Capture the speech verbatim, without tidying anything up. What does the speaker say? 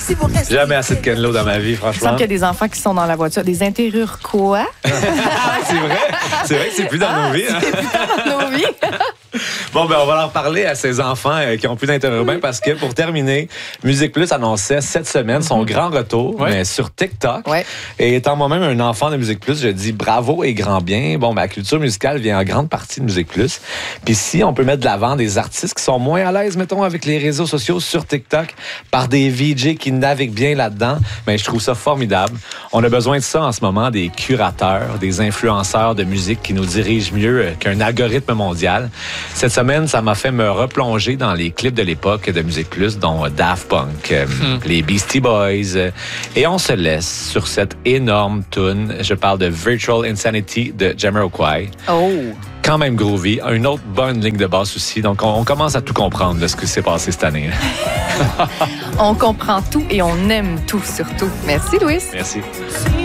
Merci pour rester. Jamais assez de Ken Lo dans ma vie, Il semble franchement. qu'il y a des enfants qui sont dans la voiture. Des intérieurs quoi? c'est vrai. C'est vrai que c'est plus dans Ah, nos vies. Hein? C'est plus dans nos vies. Bon, ben, on va leur parler à ces enfants euh, qui ont plus d'interurbains parce que, pour terminer, Musique Plus annonçait cette semaine son grand retour, Ouais. mais sur TikTok. Ouais. Et étant moi-même un enfant de Musique Plus, je dis bravo et grand bien. Bon, ben, la culture musicale vient en grande partie de Musique Plus. Puis si on peut mettre de l'avant des artistes qui sont moins à l'aise, mettons, avec les réseaux sociaux sur TikTok, par des V J qui naviguent bien là-dedans, ben, je trouve ça formidable. On a besoin de ça en ce moment, des curateurs, des influenceurs de musique qui nous dirigent mieux qu'un algorithme mondial. Cette semaine, ça m'a fait me replonger dans les clips de l'époque de Musique Plus, dont Daft Punk, euh, Mm. les Beastie Boys. euh, et on se laisse sur cette énorme tune. Je parle de Virtual Insanity de Jamiroquai. Oh. Quand même groovy. Une autre bonne ligne de basse aussi. Donc, on, on commence à tout comprendre de ce qui s'est passé cette année. On comprend tout et on aime tout surtout. Merci, Louis. Merci.